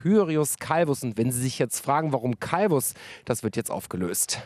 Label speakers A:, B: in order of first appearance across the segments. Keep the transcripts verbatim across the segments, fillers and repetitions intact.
A: Hyrius Calvus. Und wenn Sie sich jetzt fragen, warum Calvus, das wird jetzt aufgelöst.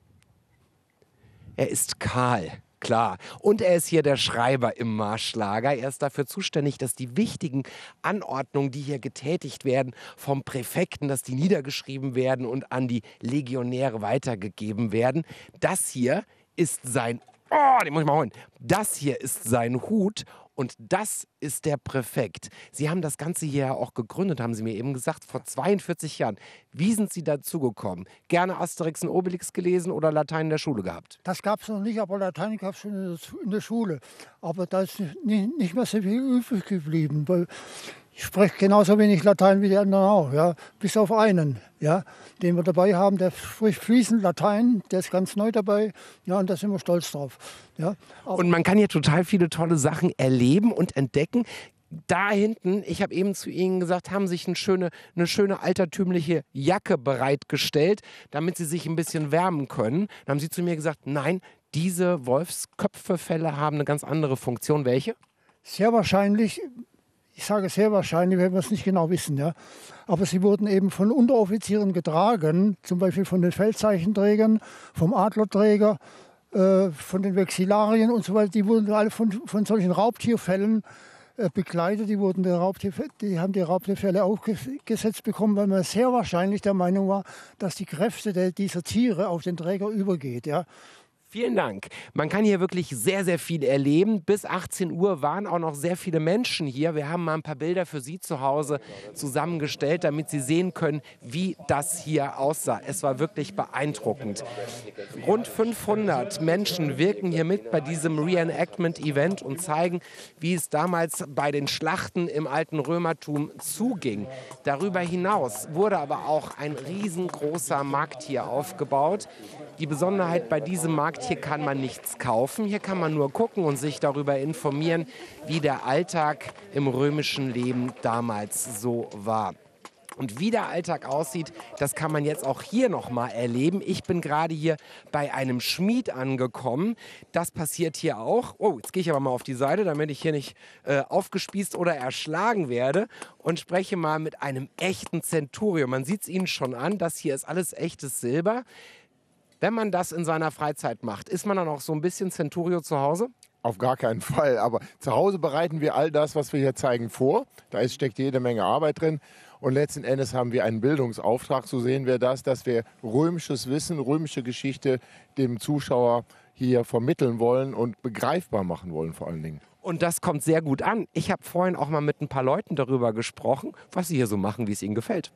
A: Er ist kahl. Klar. Und er ist hier der Schreiber im Marschlager. Er ist dafür zuständig, dass die wichtigen Anordnungen, die hier getätigt werden, vom Präfekten, dass die niedergeschrieben werden und an die Legionäre weitergegeben werden. Das hier ist sein... Oh, den muss ich mal holen. Das hier ist sein Hut und das ist der Präfekt. Sie haben das Ganze hier ja auch gegründet, haben Sie mir eben gesagt, vor zweiundvierzig Jahren. Wie sind Sie dazu gekommen? Gerne Asterix und Obelix gelesen oder Latein in der Schule gehabt?
B: Das gab es noch nicht, aber Latein gab es schon in der Schule. Aber da ist nicht, nicht mehr so viel übrig geblieben. Weil ich spreche genauso wenig Latein wie die anderen auch, ja, bis auf einen, ja, den wir dabei haben, der spricht fließend Latein, der ist ganz neu dabei, ja, und da sind wir stolz drauf. Ja.
A: Und man kann hier total viele tolle Sachen erleben und entdecken. Da hinten, ich habe eben zu Ihnen gesagt, haben sich eine schöne, eine schöne altertümliche Jacke bereitgestellt, damit Sie sich ein bisschen wärmen können. Dann haben Sie zu mir gesagt, nein, diese Wolfsköpfefelle haben eine ganz andere Funktion. Welche?
B: Sehr wahrscheinlich. Ich sage sehr wahrscheinlich, wenn wir es nicht genau wissen. Ja. Aber sie wurden eben von Unteroffizieren getragen, zum Beispiel von den Feldzeichenträgern, vom Adlerträger, äh, von den Vexillarien und so weiter. Die wurden alle von, von solchen Raubtierfällen äh, begleitet. Die, wurden der Raubtier, die haben die Raubtierfälle aufgesetzt bekommen, weil man sehr wahrscheinlich der Meinung war, dass die Kräfte der, dieser Tiere auf den Träger übergeht. Ja.
A: Vielen Dank. Man kann hier wirklich sehr, sehr viel erleben. Bis achtzehn Uhr waren auch noch sehr viele Menschen hier. Wir haben mal ein paar Bilder für Sie zu Hause zusammengestellt, damit Sie sehen können, wie das hier aussah. Es war wirklich beeindruckend. Rund fünfhundert Menschen wirken hier mit bei diesem Reenactment-Event und zeigen, wie es damals bei den Schlachten im alten Römertum zuging. Darüber hinaus wurde aber auch ein riesengroßer Markt hier aufgebaut. Die Besonderheit bei diesem Markt, hier kann man nichts kaufen, hier kann man nur gucken und sich darüber informieren, wie der Alltag im römischen Leben damals so war. Und wie der Alltag aussieht, das kann man jetzt auch hier noch mal erleben. Ich bin gerade hier bei einem Schmied angekommen. Das passiert hier auch. Oh, jetzt gehe ich aber mal auf die Seite, damit ich hier nicht äh, aufgespießt oder erschlagen werde. Und spreche mal mit einem echten Centurion. Man sieht es Ihnen schon an, das hier ist alles echtes Silber. Wenn man das in seiner Freizeit macht, ist man dann auch so ein bisschen Centurio zu Hause?
C: Auf gar keinen Fall. Aber zu Hause bereiten wir all das, was wir hier zeigen, vor. Da ist, steckt jede Menge Arbeit drin. Und letzten Endes haben wir einen Bildungsauftrag. So sehen wir das, dass wir römisches Wissen, römische Geschichte dem Zuschauer hier vermitteln wollen und begreifbar machen wollen vor allen Dingen.
A: Und das kommt sehr gut an. Ich habe vorhin auch mal mit ein paar Leuten darüber gesprochen, was sie hier so machen, wie es ihnen gefällt.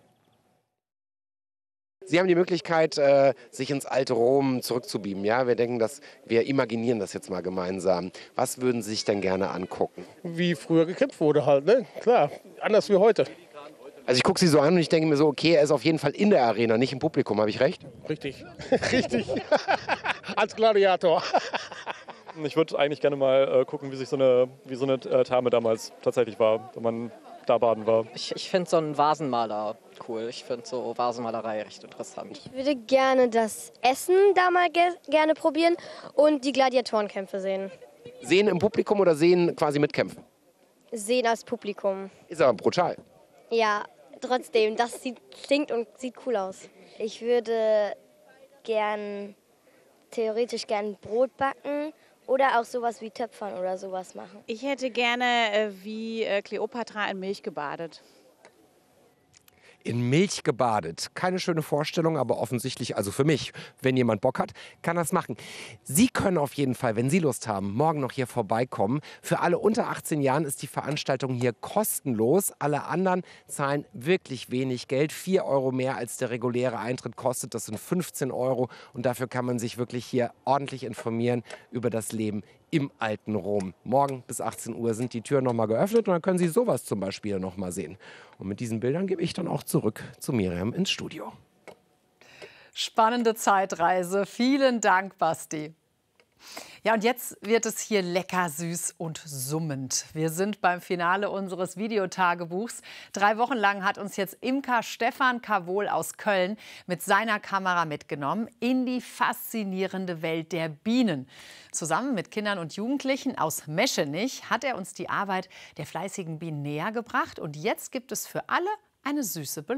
A: Sie haben die Möglichkeit, äh, sich ins alte Rom zurückzubeamen. Ja? Wir denken, dass wir imaginieren das jetzt mal gemeinsam. Was würden Sie sich denn gerne angucken?
D: Wie früher gekämpft wurde halt, ne? Klar, anders wie heute.
A: Also ich gucke Sie so an und ich denke mir so, okay, er ist auf jeden Fall in der Arena, nicht im Publikum. Habe ich recht?
D: Richtig, richtig. Als Gladiator.
E: Ich würde eigentlich gerne mal äh, gucken, wie sich so eine, wie so eine äh, Therme damals tatsächlich war, wenn man da baden war.
F: Ich, ich finde so einen Vasenmaler cool. Ich finde so Vasenmalerei recht interessant.
G: Ich würde gerne das Essen da mal ge gerne probieren und die Gladiatorenkämpfe sehen.
A: Sehen im Publikum oder sehen quasi mitkämpfen?
G: Sehen als Publikum.
A: Ist aber brutal.
G: Ja, trotzdem, das sieht, stinkt und sieht cool aus. Ich würde gern, theoretisch gern Brot backen. Oder auch sowas wie Töpfern oder sowas machen.
H: Ich hätte gerne äh, wie äh, Kleopatra in Milch gebadet.
A: In Milch gebadet. Keine schöne Vorstellung, aber offensichtlich, also für mich, wenn jemand Bock hat, kann das machen. Sie können auf jeden Fall, wenn Sie Lust haben, morgen noch hier vorbeikommen. Für alle unter achtzehn Jahren ist die Veranstaltung hier kostenlos. Alle anderen zahlen wirklich wenig Geld. vier Euro mehr als der reguläre Eintritt kostet. Das sind fünfzehn Euro. Und dafür kann man sich wirklich hier ordentlich informieren über das Leben im alten Rom. Morgen bis achtzehn Uhr sind die Türen noch mal geöffnet und dann können Sie sowas zum Beispiel noch mal sehen. Und mit diesen Bildern gebe ich dann auch zurück zu Miriam ins Studio.
I: Spannende Zeitreise. Vielen Dank, Basti. Ja, und jetzt wird es hier lecker, süß und summend. Wir sind beim Finale unseres Videotagebuchs. Drei Wochen lang hat uns jetzt Imker Stefan Kavol aus Köln mit seiner Kamera mitgenommen in die faszinierende Welt der Bienen. Zusammen mit Kindern und Jugendlichen aus Meschenich hat er uns die Arbeit der fleißigen Bienen näher gebracht. Und jetzt gibt es für alle eine süße Belohnung.